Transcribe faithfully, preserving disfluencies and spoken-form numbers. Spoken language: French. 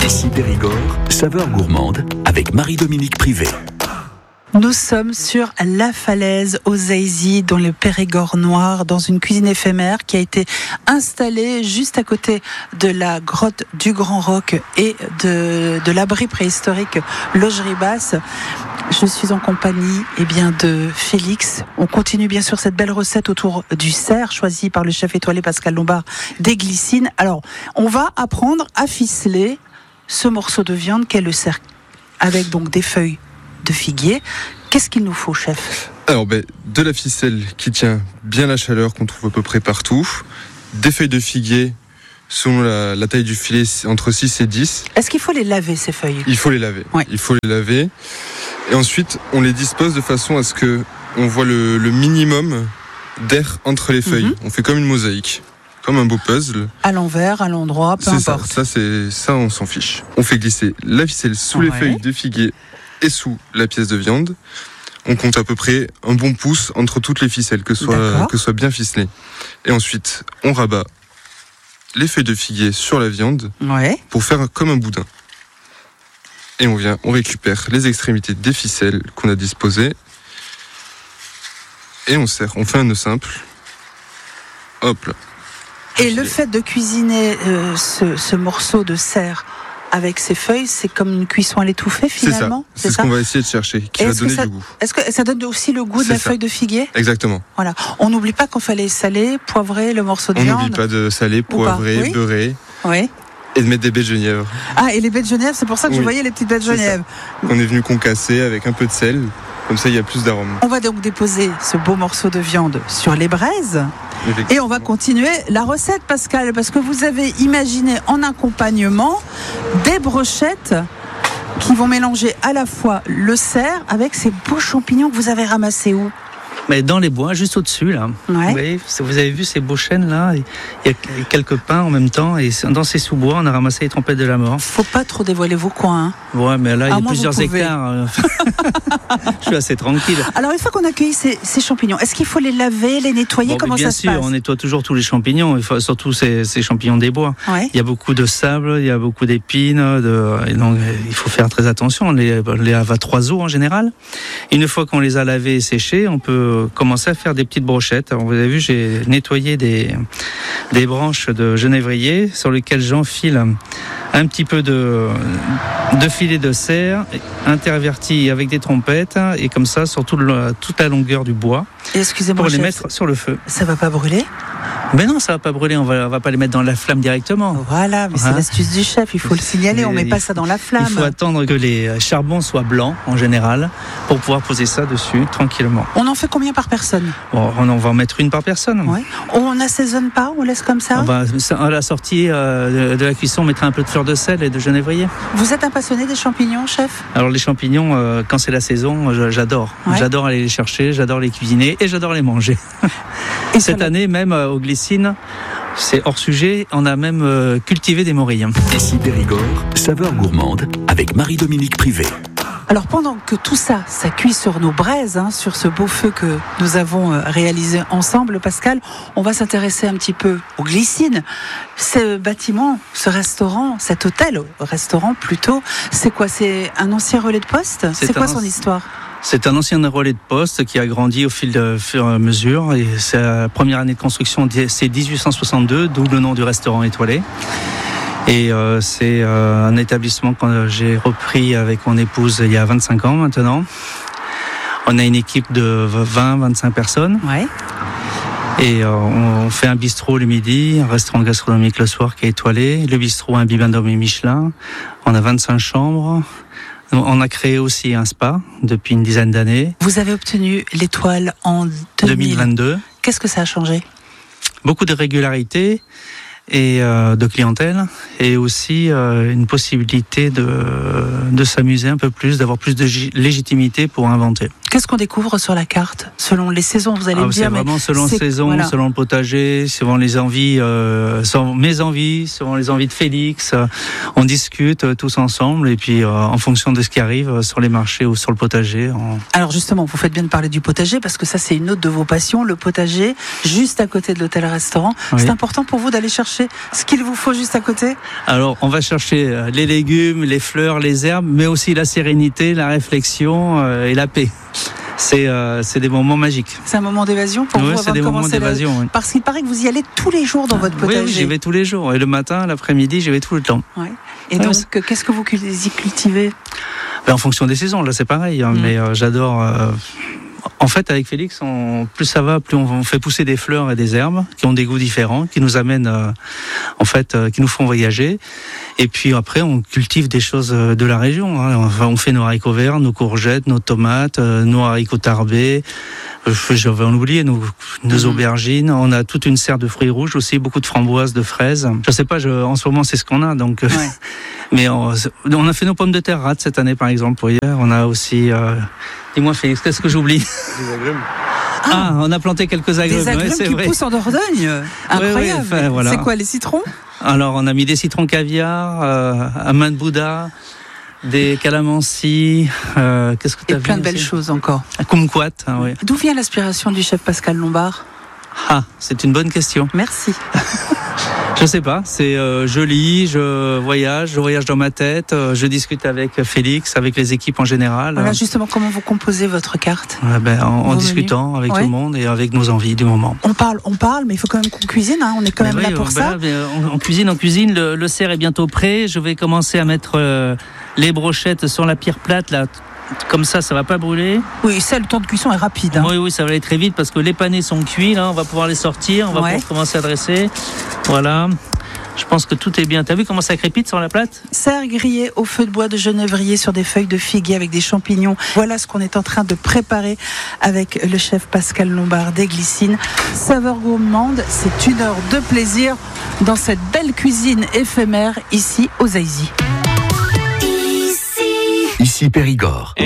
Ici Périgord, saveur gourmande avec Marie-Dominique Privé. Nous sommes sur la falaise aux Aisy, dans le Périgord noir, dans une cuisine éphémère qui a été installée juste à côté de la grotte du Grand Roc et de, de l'abri préhistorique Logerie Basse. Je suis en compagnie eh bien, de Félix. On continue bien sûr cette belle recette autour du cerf, choisi par le chef étoilé Pascal Lombard des Glycines. Alors, on va apprendre à ficeler ce morceau de viande qu'est le cerf, avec donc des feuilles de figuier. Qu'est-ce qu'il nous faut, chef ? Alors, ben, de la ficelle qui tient bien la chaleur qu'on trouve à peu près partout, des feuilles de figuier selon la, la taille du filet entre six et dix. Est-ce qu'il faut les laver, ces feuilles ? Il faut les laver. Ouais. Il faut les laver. Et ensuite, on les dispose de façon à ce que on voit le, le minimum d'air entre les feuilles. Mm-hmm. On fait comme une mosaïque, comme un beau puzzle. À l'envers, à l'endroit, peu c'est importe. Ça, ça, c'est, ça, on s'en fiche. On fait glisser la ficelle sous ouais. les feuilles de figuier et sous la pièce de viande. On compte à peu près un bon pouce entre toutes les ficelles, que ce soit, que ce soit bien ficelé. Et ensuite, on rabat les feuilles de figuier sur la viande ouais. pour faire comme un boudin. Et on vient, on récupère les extrémités des ficelles qu'on a disposées et on serre. On fait un nœud simple. Hop là. Et le fait de cuisiner euh, ce, ce morceau de cerf avec ces feuilles, c'est comme une cuisson à l'étouffée finalement. C'est ça. C'est, c'est ce ça qu'on va essayer de chercher, qui va donner ça, du goût. Est-ce que ça donne aussi le goût c'est de la ça. feuille de figuier ? Exactement. Voilà. On n'oublie pas qu'il fallait saler, poivrer le morceau de on viande. On n'oublie pas de saler, poivrer, oui. beurrer. Oui. Et de mettre des baies de genièvre. Ah, et les baies de genièvre, c'est pour ça que oui. je voyais les petites baies de genièvre. On est venu concasser avec un peu de sel, comme ça il y a plus d'arôme. On va donc déposer ce beau morceau de viande sur les braises. Et on va continuer la recette, Pascal, parce que vous avez imaginé en accompagnement des brochettes qui vont mélanger à la fois le cerf avec ces beaux champignons que vous avez ramassés où ? Mais dans les bois, juste au-dessus, là. Ouais. Vous voyez, vous avez vu ces beaux chênes, là. Il y a quelques pins en même temps. Et dans ces sous-bois, on a ramassé les trompettes de la mort. Faut pas trop dévoiler vos coins. Hein. Ouais, mais là, il y a ah, moi, plusieurs hectares. Je suis assez tranquille. Alors, une fois qu'on a cueilli ces, ces champignons, est-ce qu'il faut les laver, les nettoyer ? Bon, Comment ça se sûr, passe ? On nettoie toujours tous les champignons, il faut, surtout ces, ces champignons des bois. Ouais. Il y a beaucoup de sable, il y a beaucoup d'épines. De, et donc, il faut faire très attention. On les, on les lave à trois eaux en général. Et une fois qu'on les a lavés et séchés, on peut commencer à faire des petites brochettes. Alors, vous avez vu, j'ai nettoyé des, des branches de genévrier sur lesquelles j'enfile un petit peu de, de filet de cerf interverti avec des trompettes et comme ça sur toute la, toute la longueur du bois. Et excusez-moi, pour les chef, mettre sur le feu. Ça va pas brûler ? Mais non, ça va pas brûler, on va, on va pas les mettre dans la flamme directement. Voilà, mais c'est hein l'astuce du chef, il faut le signaler, on met pas ça dans la flamme. Il faut attendre que les charbons soient blancs, en général, pour pouvoir poser ça dessus, tranquillement. On en fait combien par personne ? Bon, on en va en mettre une par personne. Ouais. On n'assaisonne pas, on laisse comme ça ? On va, à la sortie euh, de la cuisson, on mettra un peu de fleur de sel et de genévrier. Vous êtes un passionné des champignons, chef ? Alors les champignons, euh, quand c'est la saison, j'adore. Ouais. J'adore aller les chercher, j'adore les cuisiner et j'adore les manger. Et cette la... année, même euh, aux Glycines, c'est hors sujet, on a même euh, cultivé des morilles. Ici Périgord, saveur gourmande avec Marie-Dominique Privé. Alors pendant que tout ça, ça cuit sur nos braises, hein, sur ce beau feu que nous avons euh, réalisé ensemble, Pascal, on va s'intéresser un petit peu aux Glycines. Ce bâtiment, ce restaurant, cet hôtel, restaurant plutôt, c'est quoi ? C'est un ancien relais de poste ? C'est, c'est quoi son histoire ? C'est un ancien relais de poste qui a grandi au fil de fur et à mesure. Et sa première année de construction, c'est dix-huit cent soixante-deux, d'où le nom du restaurant étoilé. Et euh, c'est euh, un établissement que j'ai repris avec mon épouse il y a vingt-cinq ans maintenant. On a une équipe de vingt à vingt-cinq personnes. Ouais. Et euh, on fait un bistrot le midi, un restaurant gastronomique le soir qui est étoilé. Le bistrot a un bibendum Michelin. On a vingt-cinq chambres. On a créé aussi un spa depuis une dizaine d'années. Vous avez obtenu l'étoile en deux mille vingt-deux. Qu'est-ce que ça a changé ? Beaucoup de régularité et euh, de clientèle et aussi euh, une possibilité de, de s'amuser un peu plus, d'avoir plus de légitimité pour inventer. Qu'est-ce qu'on découvre sur la carte selon les saisons, vous allez ah, me dire? C'est vraiment selon les saisons, voilà. Selon le potager, selon les envies, euh, selon mes envies, selon les envies de Félix. Euh, on discute euh, tous ensemble et puis euh, en fonction de ce qui arrive euh, sur les marchés ou sur le potager. On... Alors justement, vous faites bien de parler du potager parce que ça c'est une autre de vos passions, le potager, juste à côté de l'hôtel-restaurant. Oui. C'est important pour vous d'aller chercher chercher ce qu'il vous faut juste à côté? Alors, on va chercher les légumes, les fleurs, les herbes, mais aussi la sérénité, la réflexion euh, et la paix. C'est, euh, c'est des moments magiques. C'est un moment d'évasion pour oui, vous c'est des moments d'évasion. La... Oui. Parce qu'il paraît que vous y allez tous les jours dans votre potager. Oui, oui, j'y vais tous les jours. Et le matin, l'après-midi, j'y vais tout le temps. Ouais. Et ouais, donc, c'est... qu'est-ce que vous y cultivez? Ben, en fonction des saisons, là, c'est pareil. Hein, mmh. Mais euh, j'adore... Euh... En fait, avec Félix, on, plus ça va, plus on fait pousser des fleurs et des herbes qui ont des goûts différents, qui nous amènent, euh, en fait, euh, qui nous font voyager. Et puis après, on cultive des choses de la région. Hein. Enfin, on fait nos haricots verts, nos courgettes, nos tomates, euh, nos haricots tarbés. Je vais en oublier, nos, nos mmh. aubergines. On a toute une serre de fruits rouges aussi, beaucoup de framboises, de fraises. Je sais pas, je, en ce moment, c'est ce qu'on a. Donc, ouais. Mais on, on a fait nos pommes de terre rates cette année, par exemple, pour hier. On a aussi... Euh, dis-moi, Félix, qu'est-ce que j'oublie? Des agrumes. Ah, ah, on a planté quelques agrumes. Des agrumes ouais, c'est qui vrai. poussent en Dordogne. Incroyable. Oui, oui, enfin, voilà. C'est quoi, les citrons? Alors, on a mis des citrons caviar, euh, à main de Bouddha, des calamansis, euh, qu'est-ce que tu as vu? Et plein de belles choses encore. Kumquat, hein, oui. D'où vient l'inspiration du chef Pascal Lombard? Ah, c'est une bonne question. Merci. Je sais pas, c'est euh, je lis, je voyage, je voyage dans ma tête, euh, je discute avec Félix, avec les équipes en général. Voilà, justement, comment vous composez votre carte? Ouais, ben, en, en discutant avec ouais. tout le monde et avec nos envies du moment. On parle, on parle, mais il faut quand même qu'on cuisine, hein, on est quand mais même oui, là pour ben, ça. Ben, on, on cuisine, on cuisine, le, le cerf est bientôt prêt, je vais commencer à mettre euh, les brochettes sur la pierre plate, là. Comme ça, ça va pas brûler. Oui, ça, le temps de cuisson est rapide. Hein. Oui, oui, ça va aller très vite parce que les panés sont cuits. Là, on va pouvoir les sortir, on va ouais. pouvoir commencer à dresser. Voilà. Je pense que tout est bien. T'as vu comment ça crépite sur la plate? Cerf grillé au feu de bois de genévrier sur des feuilles de figuier avec des champignons. Voilà ce qu'on est en train de préparer avec le chef Pascal Lombard des Glycines. Saveur gourmande, c'est une heure de plaisir dans cette belle cuisine éphémère ici aux Aisy. Ici Périgord.